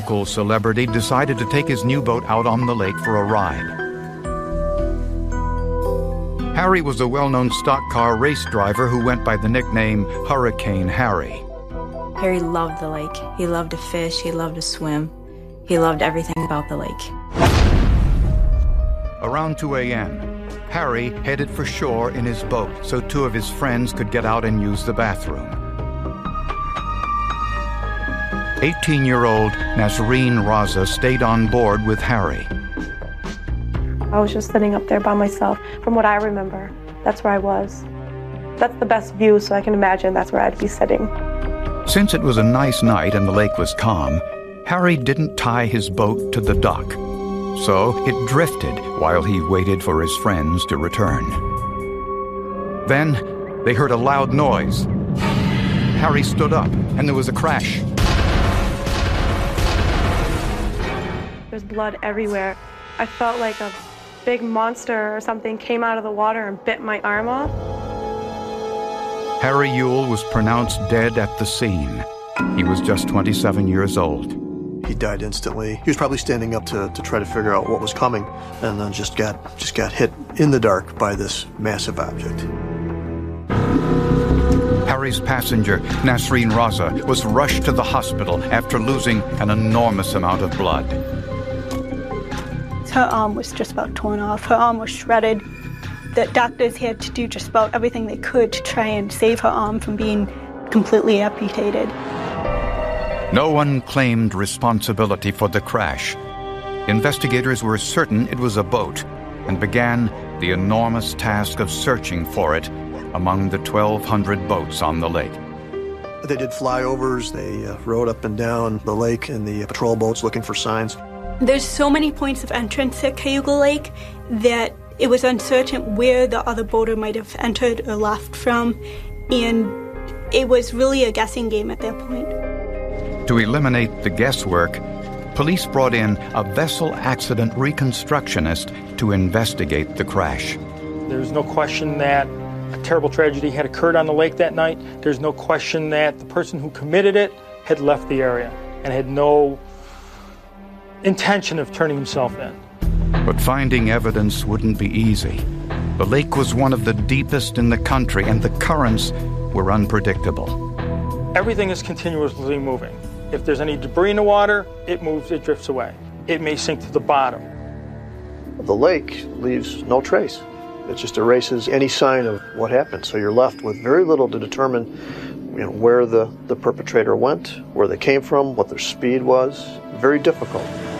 local celebrity decided to take his new boat out on the lake for a ride. Harry was a well-known stock car race driver who went by the nickname Hurricane Harry. Harry loved the lake. He loved to fish, he loved to swim. He loved everything about the lake. Around 2 a.m., Harry headed for shore in his boat so two of his friends could get out and use the bathroom. 18-year-old Nasreen Raza stayed on board with Harry. I was just sitting up there by myself. From what I remember, that's where I was. That's the best view, so I can imagine that's where I'd be sitting. Since it was a nice night and the lake was calm, Harry didn't tie his boat to the dock. So it drifted while he waited for his friends to return. Then they heard a loud noise. Harry stood up and there was a crash. There's blood everywhere. I felt like a big monster or something came out of the water and bit my arm off. Harry Ewell was pronounced dead at the scene. He was just 27 years old. He died instantly. He was probably standing up to try to figure out what was coming, and then just got hit in the dark by this massive object. Harry's passenger, Nasreen Raza, was rushed to the hospital after losing an enormous amount of blood. Her arm was just about torn off. Her arm was shredded. The doctors had to do just about everything they could to try and save her arm from being completely amputated. No one claimed responsibility for the crash. Investigators were certain it was a boat and began the enormous task of searching for it among the 1,200 boats on the lake. They did flyovers. They rode up and down the lake in the patrol boats looking for signs. There's so many points of entrance at Cayuga Lake that it was uncertain where the other boater might have entered or left from, and it was really a guessing game at that point. To eliminate the guesswork, police brought in a vessel accident reconstructionist to investigate the crash. There's no question that a terrible tragedy had occurred on the lake that night. There's no question that the person who committed it had left the area and had no intention of turning himself in. But finding evidence wouldn't be easy. The lake was one of the deepest in the country, and the currents were unpredictable. Everything is continuously moving. If there's any debris in the water, it moves, it drifts away. It may sink to the bottom. The lake leaves no trace. It just erases any sign of what happened. So you're left with very little to determine, where the perpetrator went, where they came from, what their speed was. Very difficult.